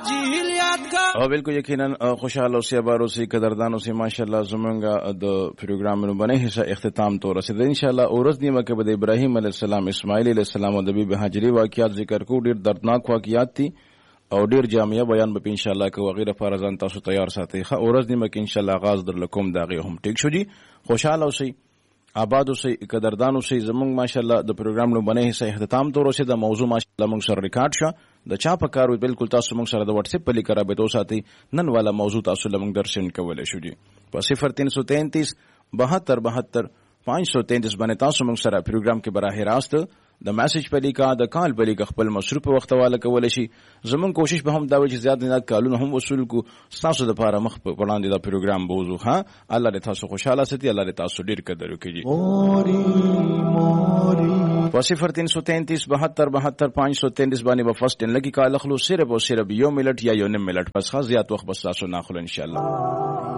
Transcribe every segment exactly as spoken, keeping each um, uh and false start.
او بالکل یقینا خوشحال اوسئ بار اوسئ قدردان اوسئ ماشاءالله زمونږه د پروګرامونو باندې حصہ اختتام تو رسید ان شاء الله اورز نیمه کې به ابراهیم علیه السلام اسماعیل علیه السلام او د بیبي هاجری واقعیات ذکر کو ډیر دردناک واقعیات دي او ډیر جامع بیان به ان شاء الله کې وغیرہ فرزان تاسو تیار ساتي خو اورز نیمه کې ان شاء الله آغاز در لکم داغه هم ټیک شو جی خوشحال اوسئ آباد اوسئ قدردان اوسئ زمونږ ماشاءالله د پروګرامونو باندې حصہ اختتام تو رسید د موضوع ماشاءالله موږ سره ریکارډ شو د چا په کارو بالکل تاسو موږ سره د واتس اپ په لیک رابطه ساتي نن والا موضوع تاسو لمږ درشن کولای شو دي په صفر تین سو تینتیس بہتر بہتر پانچ سو تینتیس باندې تاسو موږ سره پروګرام کې براه راست د میسج په لیکا د کال په لیک خپل مصروف وخت والا کولای شي زمون کوشش به هم دا وي چې زیات نه کالونه هم وصول کو تاسو د لپاره مخ په وړاندې دا پروګرام بوزو ها الله دې تاسو خوشاله ساتي الله دې تاسو ډیر قدر وکړي په صفر تین سو تینتیس بہتر بہتر پانچ سو تینتیس باندې په فرست ان لګي کال خلو صرف او صرف یو منټ یا یو نیم منټ پس خاص زیات وخت بس تاسو نه خلو ان شاء الله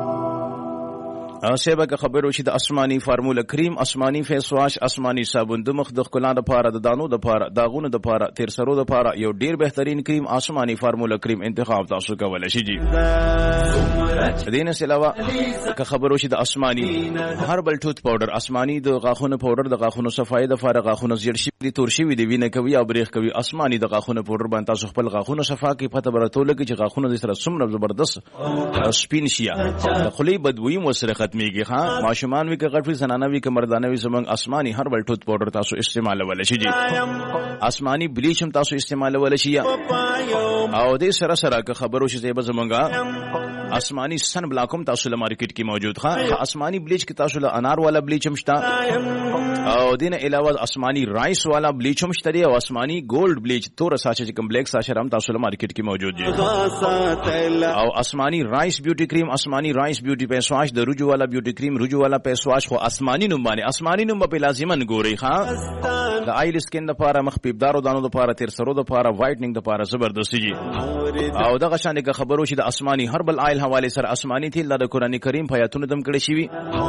سیبه که خبر وشي د اسماني فارموله کریم اسماني فیس واش اسماني صابون د مخ د ښکلا لپاره د دانو لپاره داغونو لپاره تیر سرو لپاره یو ډیر بهترین کریم اسماني فارموله کریم انتخاب تاسو کولای شئ جی دینه علاوه که خبر وشي د اسماني هربل ټوث پاوډر اسماني د غاخونو پاوډر د غاخونو صفای د لپاره غاخونو زیړ شي دي تور شي دي وینه کوي او بریخ کوي اسماني د غاخونو پاوډر باندې تاسو خپل غاخونو صفا کی پته براتول کی چې غاخونو د سره څومره زبردست سپین شي د خلی بدوی مسره میږي ها ماشومان وی که غټ زنانه وی که مردانه وی زمنګ اسماني هربل ټوث پاوډر تاسو استعمال ولې شي جی اسماني بلیچ هم تاسو استعمال ولې شي او دې سره سره که خبرو شي زیبه زمنګ اسماني سن بلاک هم تاسو له مارکیټ کې موجود ها اسماني بلیچ کې تاسو له انار والا بلیچ هم شته او دین علاوه اسماني رایس والا بلیچ هم شته او اسماني ګولډ بلیچ تور ساچ چې کمپلیکس ساچ هم تاسو له مارکیټ کې موجود دي او اسماني رایس بیوټي کریم اسماني رایس بیوټي فیس واش د رجو والا بیوټي کریم رجو والا فیس واش خو اسماني نوم باندې اسماني نوم په لازمن ګوري ها د آیل سکین لپاره مخ پیبدارو دانو لپاره تیر سرو لپاره وایټنینګ لپاره زبردست دي او دغه شان کې خبرو شي د اسماني هربل آیل حواله سره اسماني تیل د قرآن کریم په آیاتونو دم کړي شي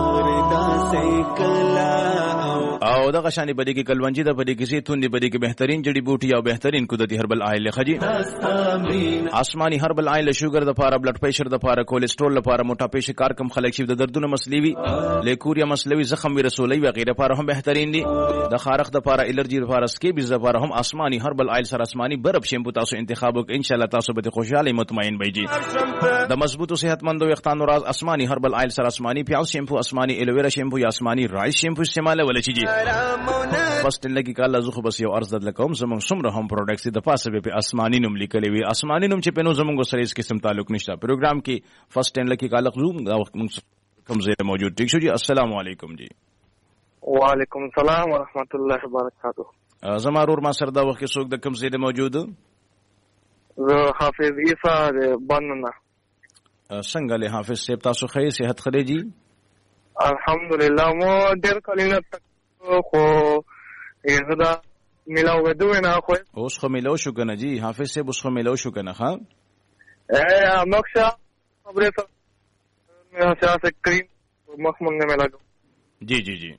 او دغه شان بده کې کلونجي د بده کې زیتون دی بده کې بهترین جړی بوټي او بهترین قدرتي هربل آیل لخجی اسماني هربل آیل شوګر د لپاره بلډ پریشر د لپاره کولیسټرول لپاره موټاپې شکار کم خلک شي د دردونو مسلې وي لیکوریا مسلې وي زخم وي رسولي وغیرہ لپاره هم بهترین دي د خارخ د لپاره الرجی لپاره سکیبز لپاره هم اسماني هربل آیل سره اسماني برب شیمپو تاسو انتخاب وک ان شاء الله تاسو به خوشاله مطمئن بيجي د مضبوط او صحتمند وختانو راز اسماني هربل آیل سره اسماني پیاز شیمپو اسماني الویرا شیمپو یا اسماني رایس شیمپو استعمال ولې چی بس لګي کاله زخه بس یو ارز د لکوم زمون څومره هم پروډکټس د پاسه په اسماني نوم لیکلي وي اسماني نوم چې په نو زمونږ سره هیڅ قسم تعلق نشته پروګرام کې فرست ټین لګي کاله زوم دا وخت کوم ځای موجود ٹھیک شو جی السلام علیکم جی وعلیکم السلام ورحمۃ اللہ وبرکاتہ زما رور ما سره دا وخت څوک د کوم ځای موجود زه حافظ عیسی د بننا څنګه له حافظ صاحب تاسو خیر صحت خره جی الحمدلله مو ډیر کلینه خو یزدا ملاو غدو نه خو اوس خو ملاو شو کنه جی حافظ صاحب اوس خو ملاو شو کنه ها ا مخشا خبره ته مې سیاست کریم مخ مونږ نه ملاو جی جی جی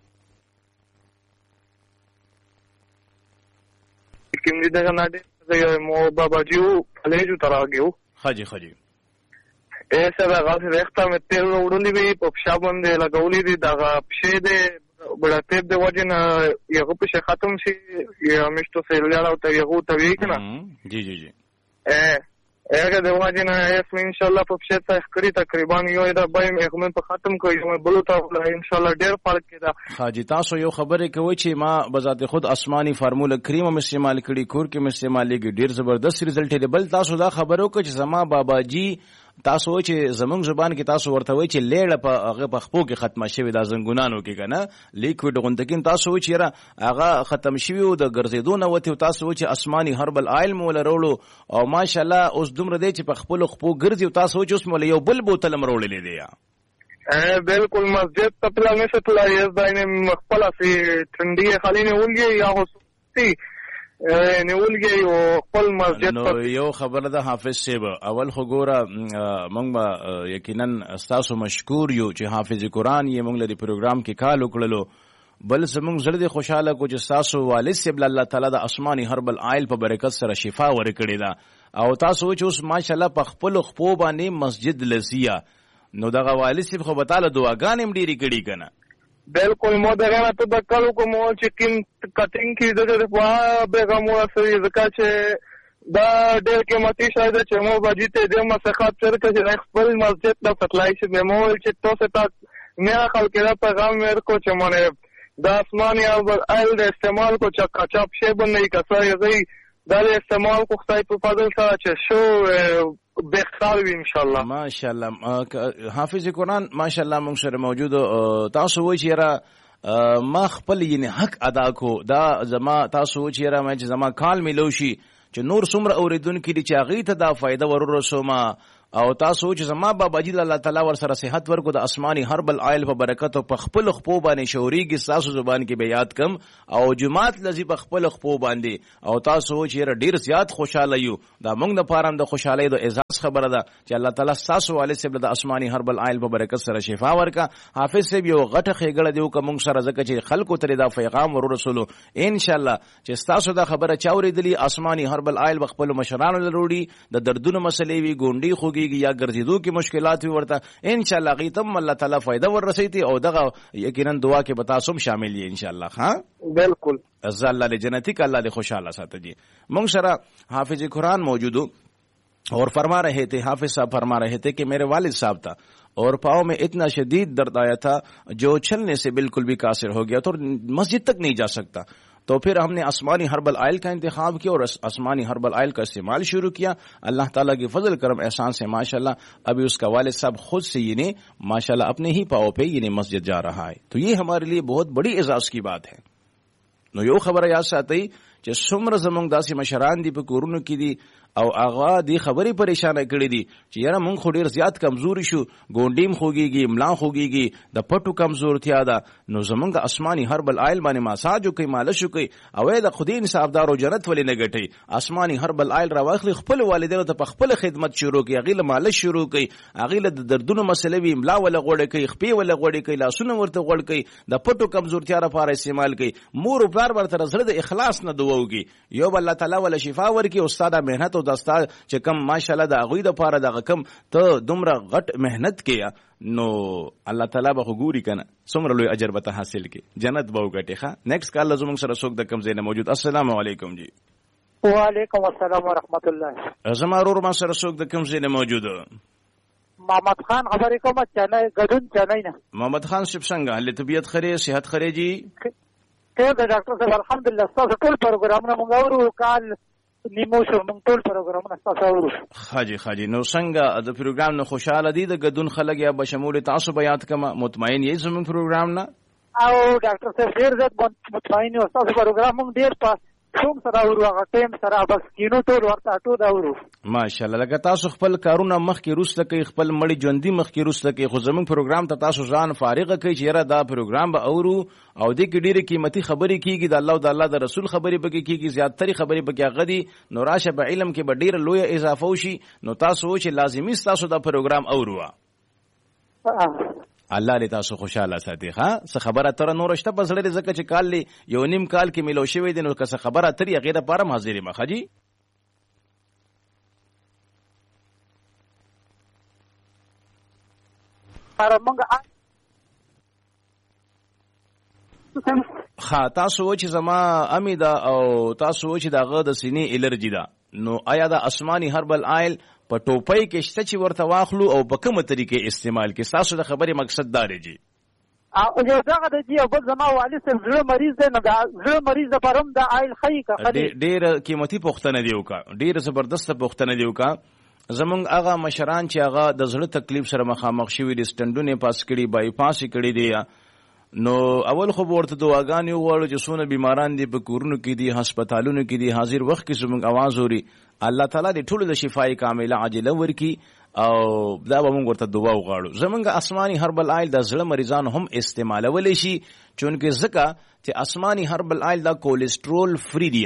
کوم دې دغه نه دې مو بابا جیو فلېجو تراګیو خاجي خاجي ایسا دا غاصی ریختا میں تیل روڑولی بھی پپشا بندے لگولی دی دا پشے دے بڑا تیب دے وجن یغو پشے ختم سی یا مشتو سے لیالا ہوتا یغو تاویی کنا جی جی جی ایگا دے وجن ایس میں انشاءاللہ پپشے تا اخکری تقریبان یو ایدا بایم اغمین پا ختم کو یو میں بلو تا انشاءاللہ دیر فرق کی دا خاجی تاسو یو خبر کوي چې ما بذات خود اسماني فارموله کریم هم استعمال کړي کور کې هم استعمال لګي ډیر زبردست رزلټ دی بل تاسو دا خبرو کو چې زما بابا جی تاسو چې زمونږ زبان کې تاسو ورته وای چې لیړه په هغه په خپو کې ختمه شوی دا زنګونانو کې کنه لیکوډ غونډکین تاسو چې را هغه ختم شوی او د ګرځېدو نه وته تاسو چې اسماني هربل آیل مولا وروړو او ماشاءالله اوس دومره دی چې په خپل خپو ګرځي تاسو چې اوس مولا یو بل بوتل مرولې دی یا بالکل مسجد تپلا نشه تلا یز داینه خپل سي ټنډي خالي نه ولګي یا هوسي نیولګي او خپل مسجد نو یو خبره ده حافظ صاحب اول خو ګوره موږ به یقینا تاسو مشکور یو چې حافظ قرآن یې موږ لري پروګرام کې کال وکړلو بل زموږ زړه دې خوشاله کو چې تاسو والد صاحب الله تعالی د اسماني هربل آیل په برکت سره شفا ورکړي دا او تاسو چې اوس ماشاءالله په خپل خپو باندې مسجد لسیا نو دغه والد صاحب خو به تعالی دعاګانې هم ډېرې کړي که نه؟ بالکل مو دغه نه تبکل کوم چې کوم کټینګ کې د په بیغمو سره ځکه چې دا ډېر قیمتي شی ده چې مو بجې ته د مسخات سره چې خپل مسجد د سپلای شي به مو چې تاسو ته میرا خلک دا پیغام ورکو چې مونږ دا آسماني آیل د استعمال کو چې کچاپ شی باندې کسای زی دا استعمال کو خدای په فضل سره چې شو بهتر وي ان شاء الله. ماشاءالله حافظ قرآن ماشاءالله موږ سره موجود. تاسو وایي چې را ما خپل یعنی حق ادا کو دا زما تاسو وایي چې را ما چې زما کال ملو شي چې نور څومره اوریدونکي دي چې هغې ته دا فایده ور ورسومه او تاسو چې زما بابا جي الله تعالی ور سره صحت ورکو د آسماني هربل آیل په برکت او په خپل خپو باندې شوريږي تاسو زبان کې به یاد کم او جماعت لذي په خپل خپو باندې او تاسو چې ډیر زیات خوشاله یو دا موږ د پاره د خوشاله د اعزاز خبره ده چې الله تعالی تاسو والي سره د آسماني هربل آیل په برکت سره شفا ورکا. حافظ صاحب یو غټه خېګړه دیو کوم سره زکه چې خلکو ته دا پیغام ور رسولو ان شاء الله چې تاسو دا خبره چاورېدلی آسماني هربل آیل خپل مشرانو لروړي د دردونو مسلې وی ګونډي خوږي یا ګرځېدو کې مشکلات وي ورته ان شاء الله غیتم الله تعالی فائدہ ور رسېتی او دغه یقینا دعا کې بتا سم شامل یې ان شاء الله. ها بالکل عزا الله لجنتی کا اللہ خوشحالہ ساتھ جی. مونږ سره حافظ قرآن موجود اور فرما رہے تھے حافظ صاحب فرما رہے تھے کہ میرے والد صاحب تھا اور پاؤں میں اتنا شدید درد آیا تھا جو چلنے سے بالکل بھی قاصر ہو گیا تو مسجد تک نہیں جا سکتا. تو پھر ہم نے آسمانی ہربل آئل کا انتخاب کیا اور آسمانی ہربل آئل کا استعمال شروع کیا. اللہ تعالیٰ کی فضل کرم احسان سے ماشاءاللہ ابھی اس کا والد صاحب خود سے یہ ماشاءاللہ اپنے ہی پاؤں پہ یہ مسجد جا رہا ہے. تو یہ ہمارے لیے بہت بڑی اعزاز کی بات ہے. نو یو خبره یاد ساتئ چې څومره زمونږ داسې مشران دي په کورونو کې دي او هغه دې خبرې پریشانه کړې دي چې یاره مونږ خو ډېر زیات کمزوري شو ګونډیم خوږېږي ملا خوږېږي د پټو کمزورتیا ده نو زمونږ آسماني هربل آیل باندې ماساج وکړئ مالش وکړئ او د خدای انصافدار او جنت ولې نه ګټئ. آسماني هربل آیل راواخلئ خپل والدینو ته په خپل خدمت شروع کړئ هغې له مالش شروع کړئ هغې له د دردونو مسله وي ملا وله غوړه کړئ خپې وله غوړې کړئ لاسونه ورته غوړ کړئ د پټو کمزورتیا لپاره استعمال کړئ. مور او پلار ورته زړه د اخلاص نه دعا وکړي یو به الله تعالی وله شفا ورکړي. استاد محنت او د استاد چې کم ماشاءالله د هغوی دپاره دغه کم ته دومره غټ محنت کې نو الله تعالی به خو ګوري که نه څومره لوی اجر به ته حاصل کړي جنت به وګټې. ښه نیکسټ کال زموږ سره څوک د کوم ځای نه موجود؟ السلام علیکم جی. وعلیکم السلام ورحمت الله. زما ورور ما سره څوک د کوم ځای نه موجود؟ محمد خان خبرې کوم چنای ګډون چنای نه. محمد خان صاحب څنګه حالت طبیعت خرې صحت خرې جی؟ ټول د ډاکټر صاحب الحمدلله ستاسو ټول پروګرامونه موږ اورو کال نیمو شو موږ ټول پروګرامونه ستاسو اورو. حاجی حاجی نو څنګه د پروګرام نه خوشاله دي د ګډون خلک یا بشمول تاسو بیات کما مطمئن یې زموږ پروګرام نه او ډاکټر صاحب ډیر زیات مطمئن یو تاسو پروګرام موږ ډیر په څوم سره اورو هغه ټیم سره بس کینو ټول ورته ټول اورو ماشاءالله. لکه تاسو خپل کارونه مخکې روسته کوي خپل مړی ژوندي مخکې روسته کوي خو زموږ پروګرام ته تاسو ځان فارغه کوي چې یاره دا پروګرام به اورو او دې کې ډېرې قیمتي خبرې کېږي د الله او د الله د رسول خبرې پکې کېږي زیاترې خبرې پکې هغه دي نو راشه په علم کې به ډېره لویه اضافه وشي نو تاسو چې لازمي ستاسو دا پروګرام اورو. الله دې تاسو خوشاله ساتي. ها څه خبره تر نور شته په زړه دې ځکه چې کال لی یو نیم کال کې ملو شوی دی نو که څه خبره تر یې غیره پاره حاضرې مخه جی. ها تاسو و چې زما امی دا او تاسو و چې دغه د سینې الرجی ده نو آیا دا آسماني هربل آیل په ټوپۍ کې شته چې ورته واخلو او په کومه طریقې استعمال کې تاسو د خبرې مقصد دا دی جی؟ او یو دغه د جی او بل زما والد صاحب زړه مریض دی نو دا زړه مریض د پرم د آیل خی کا ډېر قیمتي پوښتنه دی وکا ډېر زبردست پوښتنه دی وکا. زمونږ هغه مشران چې هغه د زړه تکلیف سره مخامخ شوي دي سټنډونه پاس کړي بای پاس کړي دي نو اول خو ورته دعاګانې وغواړو چې څونه بیماران دي په کورونو کې دي هسپتالونو کې دي حاضر وخت کې زموږ اواز اوري الله تعالی دې ټولو د شفای کامله عاجله ورکي او دا به موږ ورته دعا وغواړو. زمونږ آسماني هربل آیل د زړه مریضانو هم استعمالولی شي چونکې ځکه چې آسماني هربل آیل دا کولیسټرول فری دی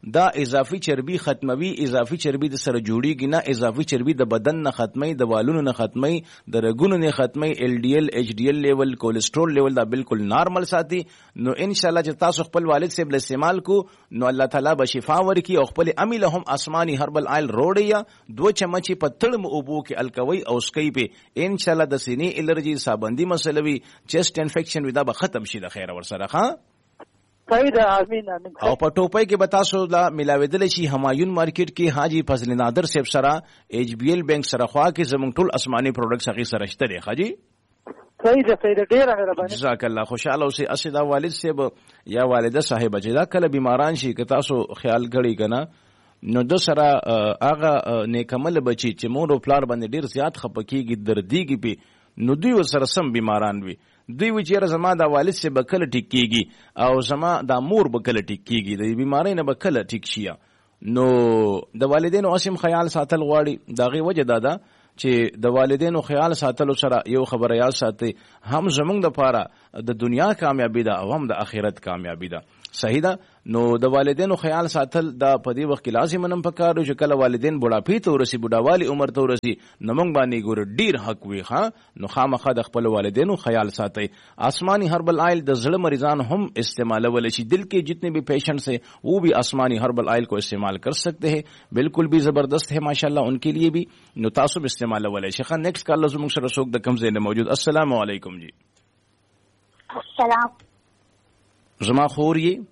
دا اضافي چربي ختموي، اضافي چربي د سره جوړیږي نه، اضافي چربي د بدن نه ختمي، د والونو نه ختمي، د رګونو نه ختمي، ال ډي ال ایچ ډي ال لیول کولیسټرول لیول دا بالکل نارمل ساتي. نو ان شاء الله چې تاسو خپل والد صاحب له استعمال کو نو الله تعالی به شفا ورکي او خپل امیل هم آسماني هربل آیل روړیا دو چمچي په تړم اوبو کې الکوي او سکي په ان شاء الله د سینې الرجي سابندي مسلوي چیسټ انفیکشن ودا به ختم شي د خیر ور سره. ها صحیح ده، امين امين. او په ټوپۍ کې به تاسو لا ملاویدل شي همایون مارکیټ کې حاجی فضل نادر صاحب سره ایچ بی ایل بینک سره خوا کې زمونږ ټول آسماني پروډکټس هغه سره شته دي. حاجی صحیح ده صحیح ده، ډیر مهرباني، جزاک الله. خوشاله اوسئ. اسدا والد صاحب یا والده صاحب چې دا کله بیماران شي که تاسو خیال کړی کنه نو د سره هغه نیکمل بچي چې مور او پلار باندې ډیر زیات خپکیږي دردیږي په نو دوی سره سم بیماران وي. دوی و چې زما د والد سے بکله ټیک کیږي او زما د مور بکله ټیک کیږي، د بیماری نه بکله ټیک شي. نو د والدینو اسیم خیال ساتل غواړي. داغه وجه دا ده چې د والدینو خیال ساتلو سره یو خبره یاد ساتي، هم زمونږ د پاره د دنیا کامیابی ده او هم د آخرت کامیابی ده. صحیح ده. نو د والدینو خیال ساتل دا په دې وخت کې لازم نن پکارو چې کله والدین بوډاپی ته ورسی، بوډاوالی عمر ته ورسی، نو موږ باندې ګور ډیر حق وي. ها نو خامخا د خپل والدینو خیال ساتي. آسمانی ہربل آئل د زړه مریضان هم استعمالول شي. دل کے جتنے بھی پیشنٹس ہیں وہ بھی آسمانی ہربل آئل کو استعمال کر سکتے ہیں. بالکل بھی زبردست ہے ماشاءاللہ ان کے لیے بھی. نو تاسو بھی استعمالول شي. خان نیکسٹ کال زموږ سره څوک د کم ځای نه موجود. السلام علیکم جی. السلام. زما خور یې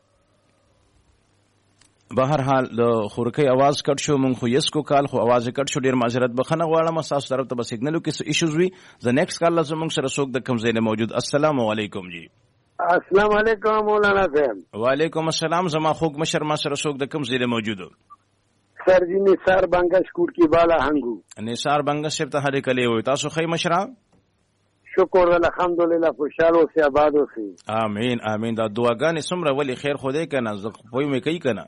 بهرحال د خورکۍ आवाज کټ شو، مونږ خو یس کو کال خو आवाज کټ شو، ډیر معذرت بخنه غواړم. تاسو طرف ته به سیګنالو کې ایشوز وي. ز نیکسٹ کال لازم مونږ سره څوک د کم ځای نه موجود. السلام علیکم جی. السلام علیکم مولانا صاحب. وعلیکم السلام. زما خوږ مشر ما سره څوک د کم ځای نه موجود. سر جی نثار بنگش کوټ کی بالا هنګو. نثار بنگش صاحب ته هرې کلی وي. تاسو خی مشرا؟ شکر الحمدلله، خوشاله اوسئ، آباد اوسئ. امين امين. دا دعاګانې څومره ولې خیر خدای کنه زه پوی مې کوي کنه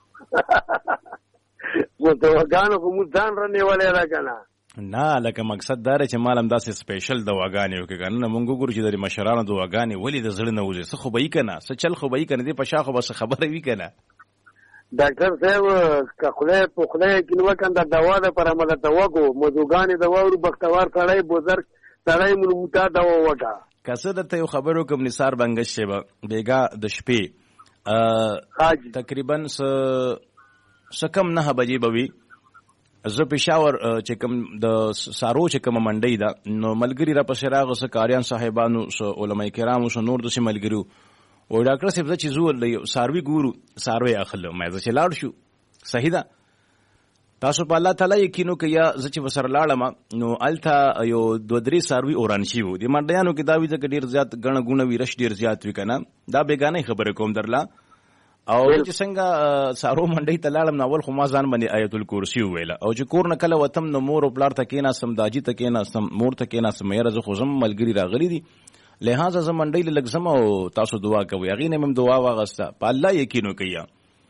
و دواګانو کوم ځان رنه ولې را کنه نه لکه مقصد دا چې مالم داسې سپیشل دواګانې وکړي کنه مونږ ګورو چې د مشرانو دواګانې ولې د زړه نه وځي. څه خو به یې کنه څه چل خو به یې کنه دې په شا خو بس خبره وي کنه. ډاکټر صاحب که خدای په خدای کې نو کنده دوا ده پر عمل ته وګو موضوعګانې دوا ورو بختوار سړی بزرګ سړی مونږ ته دوا وکا. کسه درته یو خبرو کوم نثار بنگش شبه بیګا د شپې تقریبا سکم نه بجې بوي زه پېښور چې کوم د سارو چې کوم منډۍ ده نو ملګري را پسې راغله څه کاریان صاحبانو څه علما کرامو څه نور داسې ملګري و ډاکټر صاحب زه چې زه ساروي ګورو ساروی اخلو ما زه چې لاړ شو. صحیح ده. تاسو په الله تعالی یقینو کې یا زه چې وسره لاړم نو الته یو دوه درې ساروي اوران شي وو. د منډیانو کې دا وي چې ډېر زیات ګڼه ګونه وي، رش ډېر زیات وي کنه. دا بیګانه خبره کوم درلا. او چې څنګه سارو منډۍ ته لاړم نو اول خو ما ځان باندې آیت الکرسی وویله او چې کور نه کله وتم نو مور او پلار ته کېناستم، داجي ته کېناستم، مور ته کېناستم، یاره زه خو زم ملګري راغلي دي لہذا زه منډۍ له لږ ځم او تاسو دعا کوئ. هغې نه مې هم دعا واغسته. په الله یقین وکړئ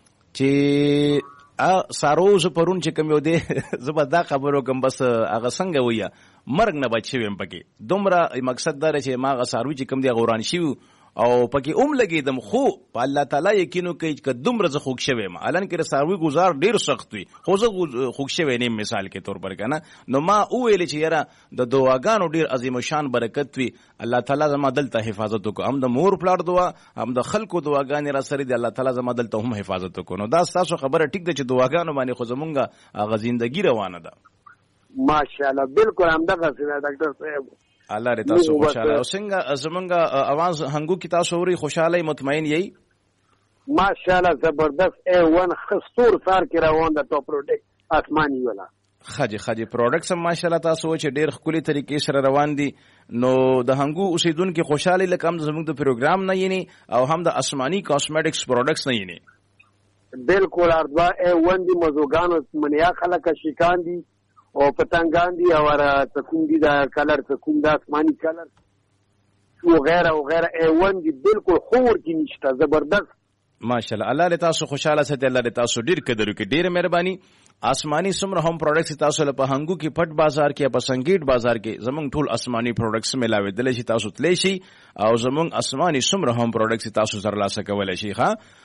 چې سارو زه پرون چې کوم یو دی زه به دا خبر وکړم بس هغه څنګه ویه مرګ نه بچ شوی یم پکې. دومره مقصد دا دی چې ما هغه څاروي چې کوم دی هغه وران شوي او پکې اوم لګېدم خو په الله تعالی یقین وکړئ که دومره زه خوږ شوی یم. حالانکې د څاروي ګزار ډېر سخت وي خو زه خوږ شوی نه یم مثال کې طور پر که نه. نو ما وویلې چې یاره د دعاګانو ډېر عظیم شان برکت وي. الله تعالی زما دلته حفاظت وکړو، هم د مور پلار دعا هم د خلکو دعاګانې را سره دي. الله تعالی زما دلته هم حفاظت وکړو. نو دا ستاسو خبره ټیک ده چې دعاګانو باندې خو زمونږ هغه زندګي روانه ده. ماشاءالله بالکل همدغسې ده ډاکټر صاحب. الله دې تاسو خوشاله او څنګه زمونږ اواز هنګو کې تاسو اوري خوشاله مطمئن یی؟ ماشاءالله زبردست ای ون خستور سار کې روان ده تو پروډکټ آسماني ولا خجه خجه پروډکټس هم ماشاءالله تاسو چې ډېر ښکلي طریقې سره روان دي. نو د هنګو اوسیدونکو خوشاله لکه هم زمونږ د پروګرام نه ییني او هم د آسماني کاسمیټکس پروډکټس نه ییني. بالکل اردوا ای ون دی موضوعګانو منیا خلک شیکان دي او پتنګان دي او تکون دي دا کلر تکون دا آسمانی کلر وغیرہ وغیرہ ای ون دي بالکل خور کی نشته زبردست. ماشاءالله الله دې تاسو خوشاله ساتي، الله دې تاسو ډیر قدر وکړي. ډیره مهرباني. آسمانی سمره هم پروډکټس تاسو له په هنګو کې پټ بازار کې په سنگیټ بازار کې زمونږ ټول آسمانی پروډکټس ملاوي دل شي تاسو تلی شي او زمونږ آسمانی سمره هم پروډکټس تاسو سره لاسه کولای شي. ها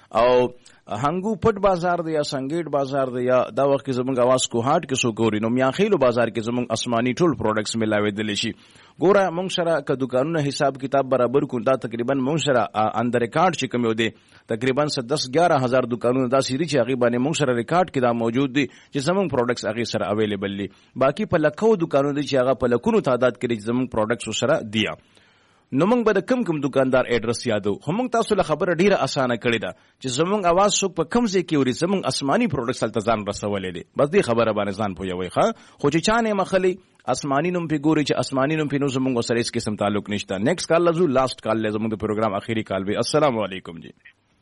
او هنګو پټ بازار دی یا سنگیټ بازار دی یا دا وخت کې زمونږ اواز کو هاټ کې سو ګوري نو میاخیلو بازار کې زمونږ اسماني ټول پروډکټس ملاوي شي. ګوره مونږ سره که دکانونه حساب کتاب برابر کو دا تقریبا مونږ سره اندر ریکارډ چې کوم یو دی تقریبا دس ګیارہ هزار دکانونه دا سری چې هغه باندې مونږ سره ریکارډ کې دا موجود دي چې زمونږ پروډکټس هغه سره اویلیبل دي. باقي په لکو دکانونه دي چې هغه په لکونو تعداد کې زمونږ پروډکټس سره دي. نو موږ به د کم کم دکاندار ایډرس یادو. هم تاسو له خبره ډیره اسانه کړې ده چې زمونږ اواز څوک په کم ځای کې اوري زمونږ اسماني پروډکټس هلته ځان رسولې دي. بس دې خبره باندې ځان پوهوئ ښه. خو چې چا نه مخلي اسماني نوم پې ګوري چې اسماني نوم پې نو زمونږ سره هېڅ قسم تعلق نشته. نیکسټ کال لزو لاست کال له زمونږ د پروګرام اخیری کال وي. السلام علیکم جی.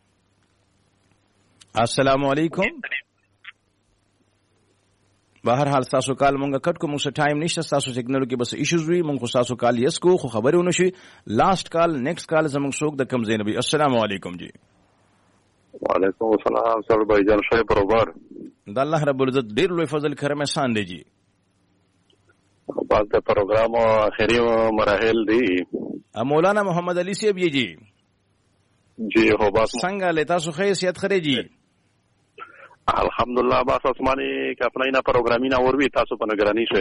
السلام علیکم. بهر حال تاسو کال مونږه کټ کو مونږه ټایم نشته تاسو سیګنل کې بس ایشوز وی مونږ تاسو کال یس کو خو خبرونه نشي. لاست کال نیکسټ کال زمونږ څوک د کم زینبي. السلام علیکم جی. وعلیکم السلام سر بھائی جان شای بروبر د الله رب العزت ډیر لوی فضل کرم احسان دی جی. بعد د پروګرام اخیری مراحل دی مولانا محمد علی صاحب جی جی هو بس څنګه لتا سو خیریت خره جی. الحمدلله بس اسماني کپناینا پروګرامینا اور وی تاسو په نگرانی